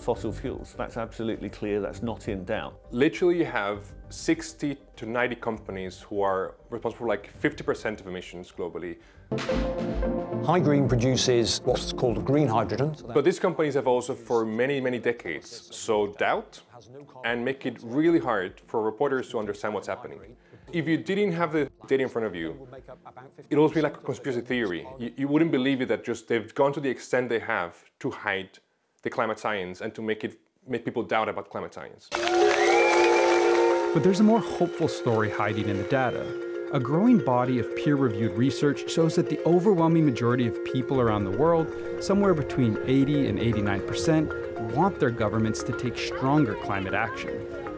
fossil fuels. That's absolutely clear, that's not in doubt. Literally, you have 60 to 90 companies who are responsible for like 50% of emissions globally. Hygreen produces what's called green hydrogen. But these companies have also for many, many decades sowed doubt and make it really hard for reporters to understand what's happening. If you didn't have the data in front of you, it would also be like a conspiracy theory. You wouldn't believe it that just they've gone to the extent they have to hide the climate science and to make people doubt about climate science. But there's a more hopeful story hiding in the data. A growing body of peer-reviewed research shows that the overwhelming majority of people around the world, somewhere between 80 and 89%, want their governments to take stronger climate action.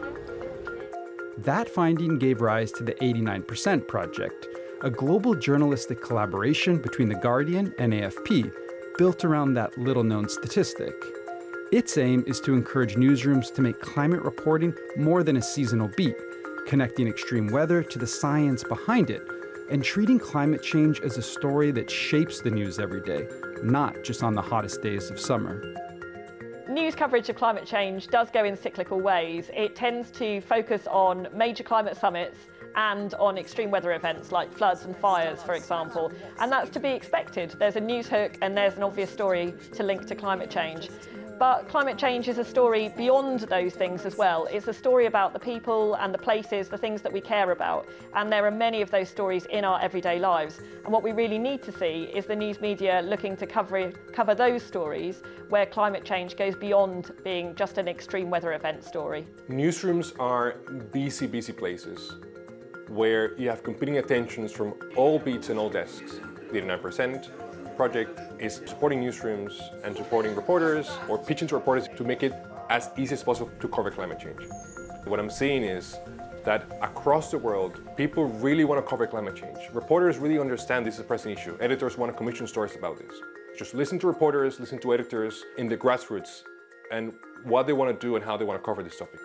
That finding gave rise to the 89% Project, a global journalistic collaboration between The Guardian and AFP, built around that little-known statistic. Its aim is to encourage newsrooms to make climate reporting more than a seasonal beat, connecting extreme weather to the science behind it, and treating climate change as a story that shapes the news every day, not just on the hottest days of summer. News coverage of climate change does go in cyclical ways. It tends to focus on major climate summits and on extreme weather events like floods and fires, for example. And that's to be expected. There's a news hook and there's an obvious story to link to climate change. But climate change is a story beyond those things as well. It's a story about the people and the places, the things that we care about. And there are many of those stories in our everyday lives. And what we really need to see is the news media looking to cover those stories where climate change goes beyond being just an extreme weather event story. Newsrooms are busy places where you have competing attentions from all beats and all desks. The 89% Project is supporting newsrooms and supporting reporters or pitching to reporters to make it as easy as possible to cover climate change. What I'm seeing is that across the world, people really want to cover climate change. Reporters really understand this is a pressing issue. Editors want to commission stories about this. Just listen to reporters, listen to editors in the grassroots and what they want to do and how they want to cover this topic.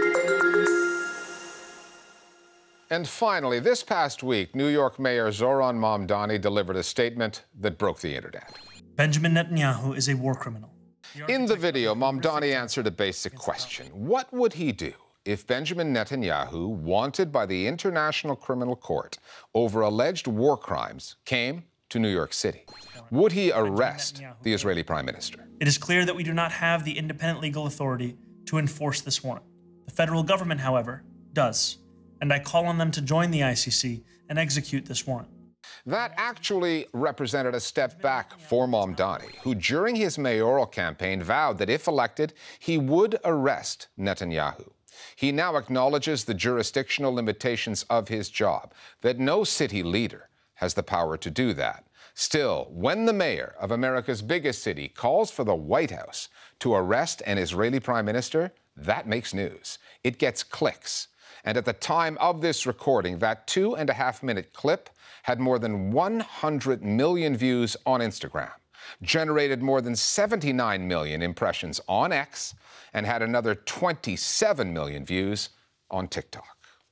And finally, this past week, New York Mayor Zoran Mamdani delivered a statement that broke the internet. Benjamin Netanyahu is a war criminal. In the video, Mamdani answered a basic question. What would he do if Benjamin Netanyahu, wanted by the International Criminal Court over alleged war crimes, came to New York City? Would he arrest the Israeli Prime Minister? It is clear that we do not have the independent legal authority to enforce this warrant. The federal government, however, does. And I call on them to join the ICC and execute this warrant. That actually represented a step back for Mamdani, who during his mayoral campaign vowed that if elected, he would arrest Netanyahu. He now acknowledges the jurisdictional limitations of his job, that no city leader has the power to do that. Still, when the mayor of America's biggest city calls for the White House to arrest an Israeli prime minister, that makes news. It gets clicks. And at the time of this recording, that 2.5-minute clip had more than 100 million views on Instagram, generated more than 79 million impressions on X, and had another 27 million views on TikTok.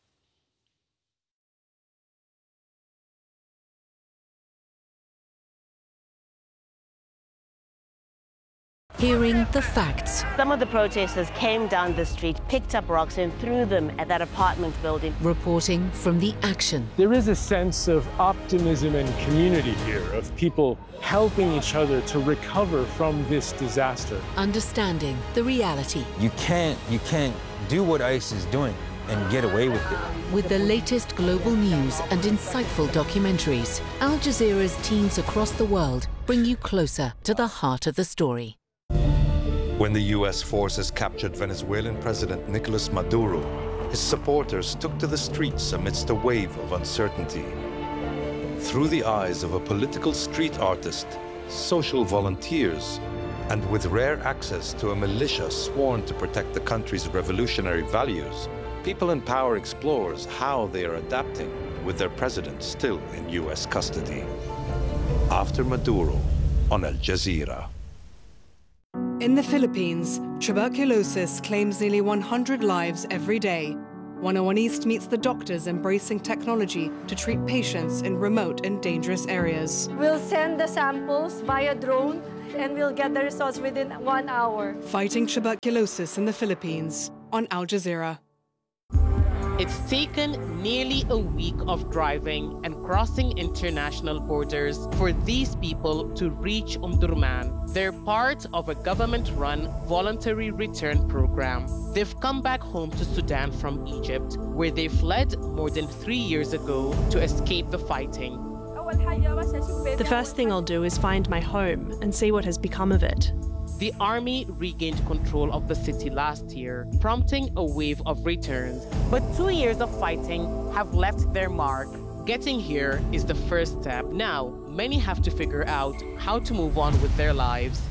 Hearing the facts. Some of the protesters came down the street, picked up rocks and threw them at that apartment building. Reporting from the action. There is a sense of optimism and community here, of people helping each other to recover from this disaster. Understanding the reality. You can't do what ICE is doing and get away with it. With the latest global news and insightful documentaries, Al Jazeera's teams across the world bring you closer to the heart of the story. When the U.S. forces captured Venezuelan President Nicolas Maduro, his supporters took to the streets amidst a wave of uncertainty. Through the eyes of a political street artist, social volunteers, and with rare access to a militia sworn to protect the country's revolutionary values, People in Power explores how they are adapting with their president still in U.S. custody. After Maduro on Al Jazeera. In the Philippines, tuberculosis claims nearly 100 lives every day. 101 East meets the doctors embracing technology to treat patients in remote and dangerous areas. We'll send the samples via drone and we'll get the results within 1 hour. Fighting tuberculosis in the Philippines on Al Jazeera. It's taken nearly a week of driving and crossing international borders for these people to reach Omdurman. They're part of a government-run voluntary return program. They've come back home to Sudan from Egypt, where they fled more than 3 years ago to escape the fighting. The first thing I'll do is find my home and see what has become of it. The army regained control of the city last year, prompting a wave of returns. But 2 years of fighting have left their mark. Getting here is the first step. Now, many have to figure out how to move on with their lives.